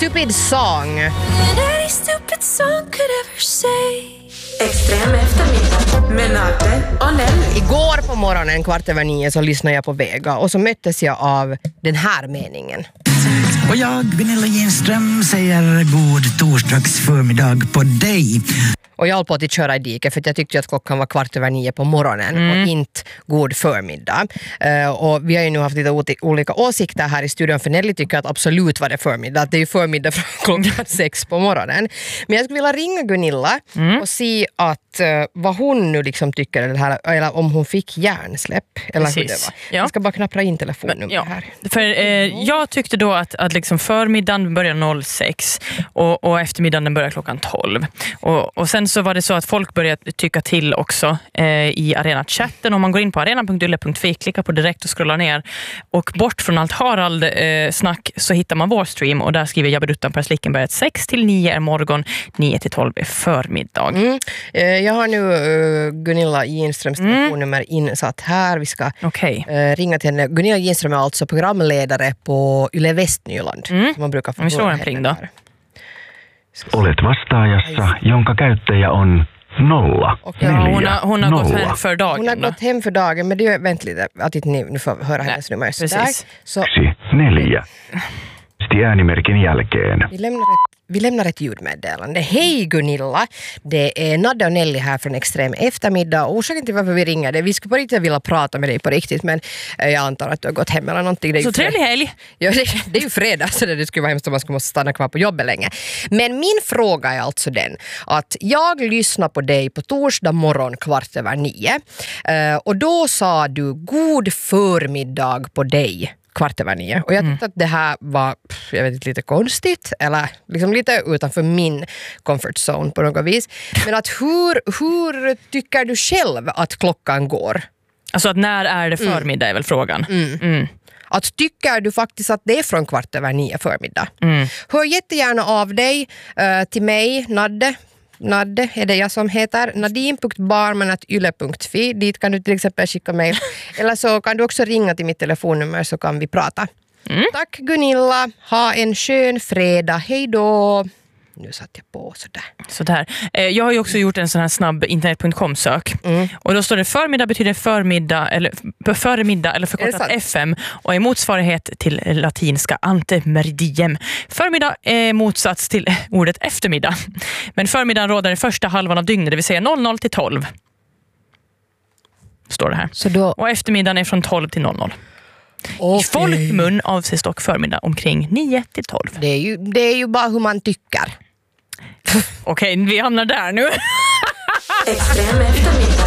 Stupid Song. Any stupid song could ever say. Extrem eftermiddag med Nadde och Nelly. Igår på morgonen 8:15 så lyssnade jag på Vega och så möttes jag av den här meningen. Och jag, Gunilla Ginström, säger god torsdags förmiddag på dig. Och jag höll på att köra i diket för att jag tyckte att klockan var 8:15 på morgonen och inte god förmiddag. Och vi har ju nu haft lite olika åsikter här i studion, för Nelly tycker att absolut var det förmiddag. Att det är ju förmiddag från klockan 6 på morgonen. Men jag skulle vilja ringa Gunilla och se att vad hon nu liksom tycker eller om hon fick hjärnsläpp. Eller hur det var. Ja. Jag ska bara knappra in telefonnummer här. För jag tyckte då att liksom förmiddagen börjar 06 och eftermiddagen den börjar klockan 12. Och sen så var det så att folk började tycka till också i Arena-chatten. Om man går in på arena.yle.fi, klickar på direkt och scrollar ner. Och bort från allt Harald snack så hittar man vår stream. Och där skriver Jabbeduttan Per Slickenberg att 6-9 är morgon, 9-12 är förmiddag. Jag har nu Gunilla Ginströms telefonnummer insatt här. Vi ska ringa till henne. Gunilla Ginström är alltså programledare på Yle Västnyland. Man brukar få vi slår en pling då. Olet vastaajassa, jonka käyttäjä on 0. Hon har gått hem för dagen. Hon har gått hem för dagen, men det är vänta lite att ni nu får höra hennes nummer. Precis. Så 4. Äänimerkin jälkeen. Vi lämnar ett ljudmeddelande. Hej Gunilla, det är Nadde och Nelly här från Extrem eftermiddag. Orsaken till varför vi ringer det, vi skulle på riktigt vilja prata med dig på riktigt, men jag antar att du har gått hem eller någonting. Så trevlig helg! Ja, det är ju fredag, så det skulle vara hemskt om man skulle måste stanna kvar på jobbet länge. Men min fråga är alltså den, att jag lyssnar på dig på torsdag morgon 8:15 och då sa du god förmiddag på dig 8:15. Och jag tyckte att det här var, jag vet inte, lite konstigt eller liksom lite utanför min comfort zone på något vis. Men att hur tycker du själv att klockan går? Alltså att när är det förmiddag är väl frågan. Att tycker du faktiskt att det är från 8:15 förmiddag? Hör jättegärna av dig till mig, Nadde är det jag som heter. nadine.barman@yle.fi. Dit kan du till exempel skicka mejl. Eller så kan du också ringa till mitt telefonnummer så kan vi prata. Tack Gunilla. Ha en skön fredag. Hej då. Nu satt jag på sådär. Jag har ju också gjort en sån här snabb internet.com-sök. Och då står det förmiddag betyder förmiddag eller förkortat FM och är motsvarighet till latinska ante meridiem. Förmiddag är motsats till ordet eftermiddag. Men förmiddagen råder den första halvan av dygnet, det vill säga 00 till 12. Står det här. Och eftermiddagen är från 12 till 00. I folkmun avses dock förmiddag omkring 9 till 12. Det är ju bara hur man tycker. Okej, vi hamnar där nu. Extrem eftermiddag